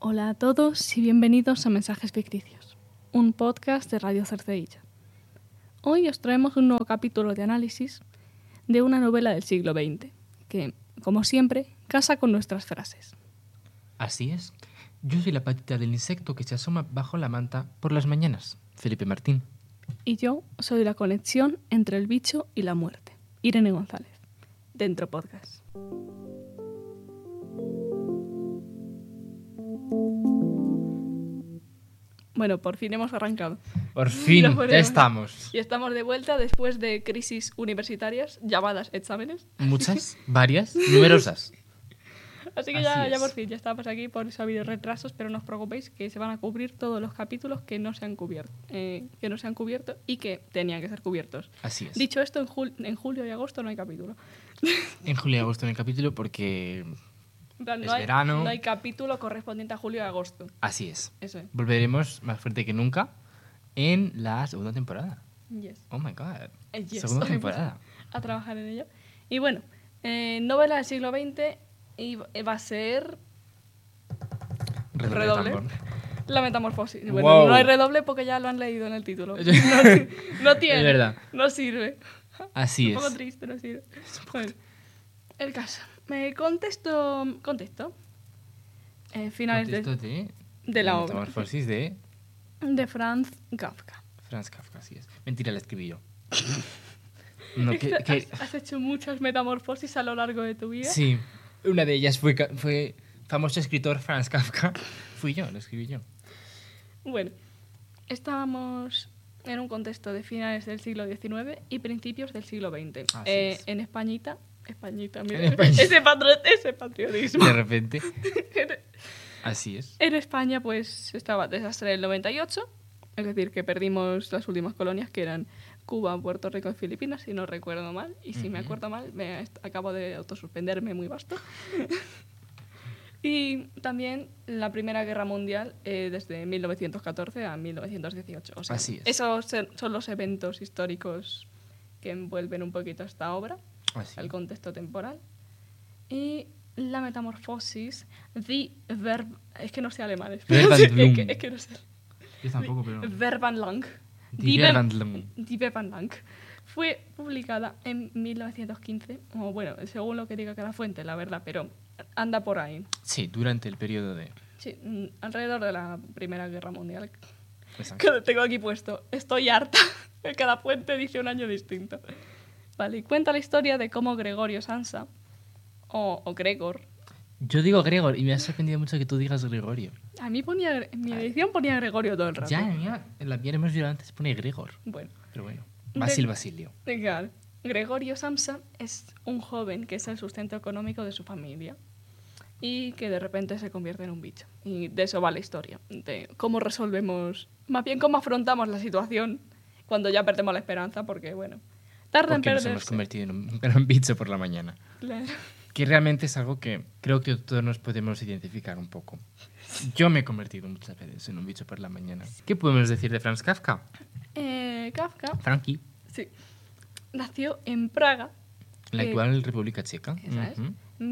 Hola a todos y bienvenidos a Mensajes Ficticios, un podcast de Radio Cercedilla. Hoy os traemos un nuevo capítulo de análisis de una novela del siglo XX, que, como siempre, casa con nuestras frases. Así es. Yo soy la patita del insecto que se asoma bajo la manta por las mañanas, Felipe Martín. Y yo soy la conexión entre el bicho y la muerte, Irene González, Dentro Podcast. Bueno, por fin hemos arrancado. Por fin, Ya ya estamos. Y estamos de vuelta después de crisis universitarias llamadas exámenes. Muchas, varias, numerosas. Así que ya por fin, ya estamos aquí. Por eso ha habido retrasos, pero no os preocupéis que se van a cubrir todos los capítulos que no se han cubierto, y que tenían que ser cubiertos. Así es. Dicho esto, en julio y agosto no hay capítulo. En julio y agosto en el capítulo porque En plan, es verano. No hay capítulo correspondiente a julio y agosto. Así es. Eso es. Volveremos más fuerte que nunca en la segunda temporada. Yes. Oh my god. Yes. Segunda temporada. A trabajar en ello. Y bueno, novela del siglo XX y va a ser redoble. Tambor. La metamorfosis. Bueno, Wow. no hay redoble porque ya lo han leído en el título. No tiene. Es verdad. No sirve. Así Un poco es. triste, no sirve. Bueno, el caso. Contesto. Finales Contexto de la obra. Metamorfosis de De Franz Kafka. Franz Kafka, así es. Mentira, la escribí yo. No, ¿Has hecho muchas metamorfosis a lo largo de tu vida? Sí, una de ellas fue famoso escritor Franz Kafka. Lo escribí yo. Bueno, estábamos en un contexto de finales del siglo XIX y principios del siglo XX. Así es. En Españita, mira, En España. ese patriotismo. De repente. Así es. En España, pues, estaba el desastre del 98, es decir, que perdimos las últimas colonias, que eran Cuba, Puerto Rico y Filipinas, si no recuerdo mal. Y si me acuerdo mal, acabo de autosuspenderme muy vasto. Y también la Primera Guerra Mundial, desde 1914 a 1918. O sea, Así es. Esos son los eventos históricos que envuelven un poquito esta obra, Así. el contexto temporal. Y la metamorfosis, es que no sé alemán, Verwandlung. es que no sé. Yo tampoco, pero... Verwandlung. Die Verwandlung. Die Verwandlung. Fue publicada en 1915, o bueno, según lo que diga cada fuente, la verdad, pero anda por ahí. Sí, durante el periodo de... Sí, alrededor de la Primera Guerra Mundial. Exacto. Que lo tengo aquí puesto. Estoy harta. Cada fuente dice un año distinto. Vale, y cuenta la historia de cómo Gregorio Samsa, o Gregor... Yo digo Gregor y me ha sorprendido mucho que tú digas Gregorio. A mí en mi edición ponía Gregorio todo el rato. Ya, mira, en la mía hemos visto antes pone Gregor. Bueno. Pero bueno. De- Basilio. Claro. Gregorio Samsa es un joven que es el sustento económico de su familia y que de repente se convierte en un bicho. Y de eso va la historia, de cómo resolvemos, más bien cómo afrontamos la situación cuando ya perdemos la esperanza, porque bueno, tarda en Porque nos perderse. hemos convertido en un bicho por la mañana. Claro. Que realmente es algo que creo que todos nos podemos identificar un poco. Yo me he convertido muchas veces en un bicho por la mañana. ¿Qué podemos decir de Franz Kafka? Kafka, Frankie, sí, nació en Praga, en la actual República Checa. esa es,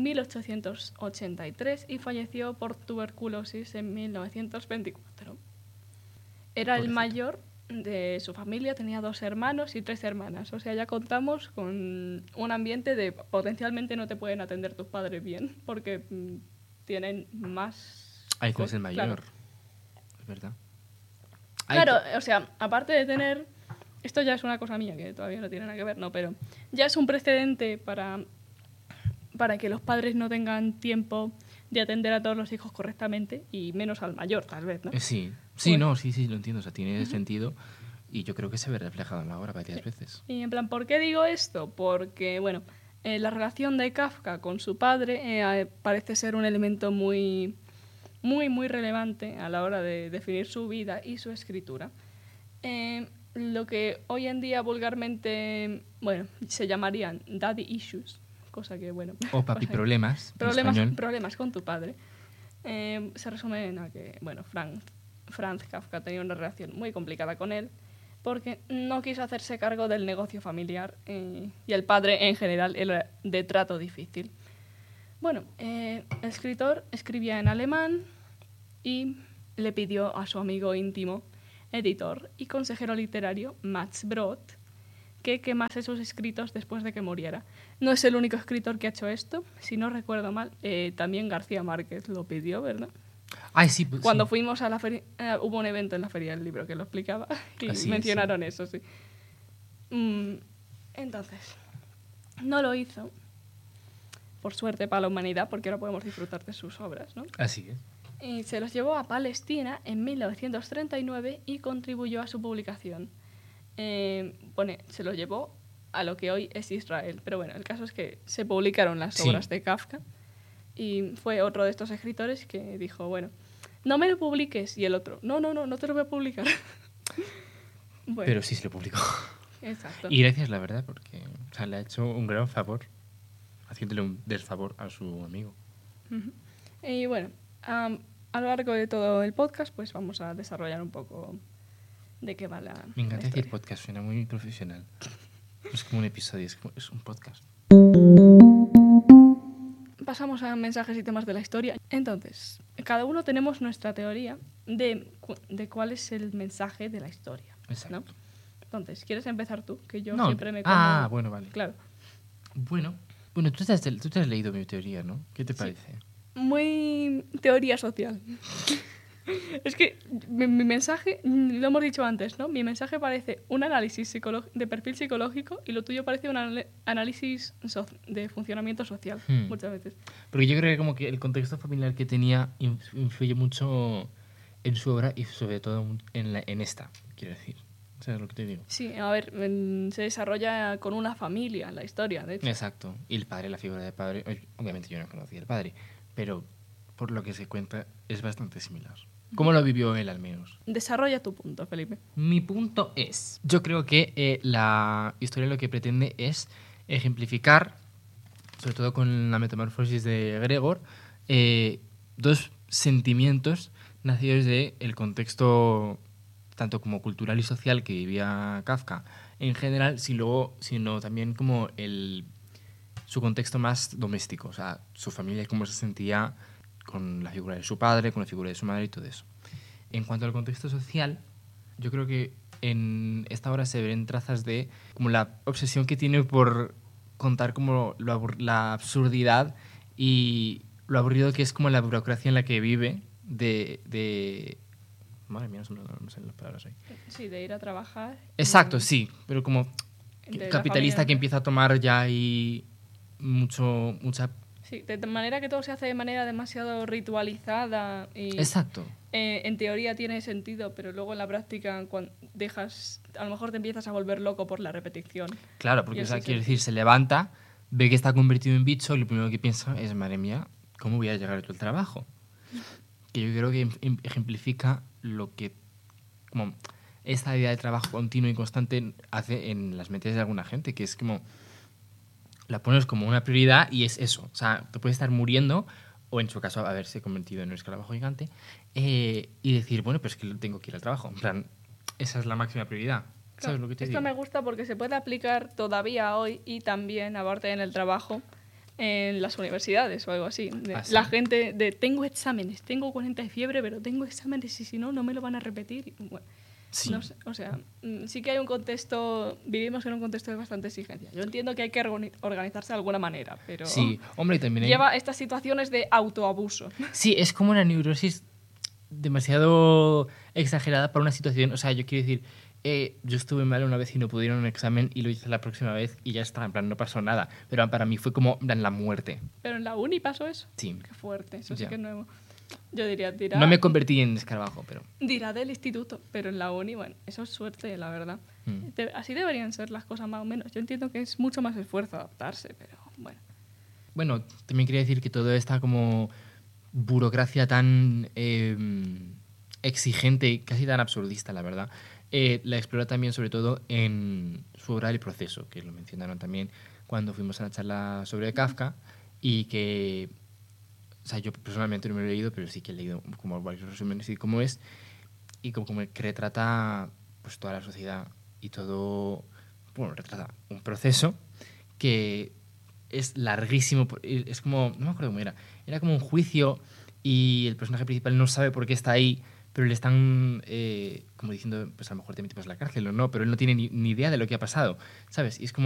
1883 y falleció por tuberculosis en 1924. Era el Pobrecito. mayor de su familia, tenía 2 hermanos y 3 hermanas. O sea, ya contamos con un ambiente de potencialmente no te pueden atender tus padres bien porque tienen más... Ahí es el mayor. Claro. Es verdad. Claro, o sea, aparte de tener... Esto ya es una cosa mía que todavía no tiene nada que ver, ¿no? Pero ya es un precedente para que los padres no tengan tiempo de atender a todos los hijos correctamente y menos al mayor, tal vez, ¿no? Sí, Bueno. sí, lo entiendo. O sea, tiene sentido y yo creo que se ve reflejado en la obra varias veces. Y en plan, ¿por qué digo esto? Porque, bueno, la relación de Kafka con su padre parece ser un elemento muy relevante a la hora de definir su vida y su escritura. Lo que hoy en día vulgarmente, bueno, se llamarían daddy issues, cosa que, bueno... O papi cosa- problemas, en español. problemas con tu padre. Se resumen a que, bueno, Franz Kafka tenía una relación muy complicada con él porque no quiso hacerse cargo del negocio familiar y el padre en general era de trato difícil. Bueno, el escritor escribía en alemán y le pidió a su amigo íntimo, editor y consejero literario Max Brod que quemase sus escritos después de que muriera. No es el único escritor que ha hecho esto, si no recuerdo mal, también García Márquez lo pidió, ¿verdad? Ay, sí, pues, Cuando sí. fuimos a la feria, hubo un evento en la Feria del Libro que lo explicaba y Así es, mencionaron eso, sí. Entonces, no lo hizo, por suerte para la humanidad, porque ahora podemos disfrutar de sus obras, ¿no? Así es. Y se los llevó a Palestina en 1939 y contribuyó a su publicación. Se los llevó a lo que hoy es Israel, pero bueno, el caso es que se publicaron las obras de Kafka y fue otro de estos escritores que dijo, bueno, no me lo publiques, y el otro, no te lo voy a publicar. Bueno, Pero sí se lo publicó. exacto. Y gracias, la verdad, porque le ha hecho un gran favor, haciéndole un desfavor a su amigo. Y bueno, a lo largo de todo el podcast, pues vamos a desarrollar un poco de qué va la Me encanta la decir historia. podcast, suena muy profesional. Es como un episodio, es un podcast. Pasamos a mensajes y temas de la historia. Entonces, cada uno tenemos nuestra teoría de cuál es el mensaje de la historia, Exacto. ¿no? Entonces, ¿quieres empezar tú? Que yo No. siempre me como... Ah, bueno, vale. Claro. Bueno, tú te has leído mi teoría, ¿no? ¿Qué te parece? Muy teoría social. Es que mi mensaje, lo hemos dicho antes, ¿no? Mi mensaje parece un análisis de perfil psicológico y lo tuyo parece un análisis de funcionamiento social, muchas veces. Porque yo creo que como que el contexto familiar que tenía influye mucho en su obra y sobre todo en esta, quiero decir. ¿Sabes lo que te digo? Sí, a ver, se desarrolla con una familia la historia, de hecho. Exacto. Y el padre, la figura del padre, obviamente yo no conocía al padre, pero por lo que se cuenta es bastante similar. ¿Cómo lo vivió él al menos? Desarrolla tu punto, Felipe. Mi punto es, yo creo que la historia lo que pretende es ejemplificar, sobre todo con la metamorfosis de Gregor, dos sentimientos nacidos del contexto tanto como cultural y social que vivía Kafka en general, sino también como su contexto más doméstico, o sea, su familia, cómo se sentía con la figura de su padre, con la figura de su madre y todo eso. En cuanto al contexto social, yo creo que en esta obra se ven trazas de como la obsesión que tiene por contar como la absurdidad y lo aburrido que es como la burocracia en la que vive Madre mía, no sé las palabras ahí. Sí, de ir a trabajar. Exacto, sí, pero como de capitalista familia, que empieza a tomar ya ahí mucha... Sí, de manera que todo se hace de manera demasiado ritualizada y... Exacto. En teoría tiene sentido, pero luego en la práctica cuando a lo mejor te empiezas a volver loco por la repetición. Claro, porque así quiero decir, se levanta, ve que está convertido en bicho y lo primero que piensa es, madre mía, ¿cómo voy a llegar a todo el trabajo? Que yo creo que ejemplifica lo que como esta idea de trabajo continuo y constante hace en las mentes de alguna gente, que es como la pones como una prioridad y es eso. O sea, te puedes estar muriendo o en su caso haberse convertido en un escarabajo gigante y decir, bueno, pues es que tengo que ir al trabajo. En plan, esa es la máxima prioridad. ¿Sabes lo que te digo? Esto me gusta porque se puede aplicar todavía hoy y también, aparte en el trabajo, en las universidades o algo así. La gente tengo exámenes, tengo 40 de fiebre, pero tengo exámenes y si no, no me lo van a repetir. Bueno, sí. No sé, o sea, sí que hay un contexto, vivimos en un contexto de bastante exigencia. Yo entiendo que hay que organizarse de alguna manera, pero sí, hombre, también lleva estas situaciones de autoabuso. Sí, es como una neurosis demasiado exagerada para una situación. O sea, yo quiero decir, yo estuve mal una vez y no pude ir a un examen y lo hice la próxima vez y ya está, en plan, no pasó nada. Pero para mí fue como la muerte. ¿Pero en la uni pasó eso? Sí. Qué fuerte, eso Ya. sí que es nuevo. Yo diría, No me convertí en escarabajo, pero... Dirá del instituto, pero en la uni, bueno, eso es suerte, la verdad. Así deberían ser las cosas más o menos. Yo entiendo que es mucho más esfuerzo adaptarse, pero bueno. Bueno, también quería decir que toda esta como burocracia tan exigente y casi tan absurdista, la verdad, la explora también sobre todo en su obra El proceso, que lo mencionaron también cuando fuimos a la charla sobre Kafka y que, o sea, yo personalmente no me lo he leído, pero sí que he leído como varios resúmenes y cómo es, y como que retrata pues toda la sociedad y todo, bueno, retrata un proceso que es larguísimo, es como, no me acuerdo cómo era como un juicio y el personaje principal no sabe por qué está ahí, pero le están como diciendo, pues a lo mejor te metes en la cárcel o no, pero él no tiene ni idea de lo que ha pasado, ¿sabes? Y es como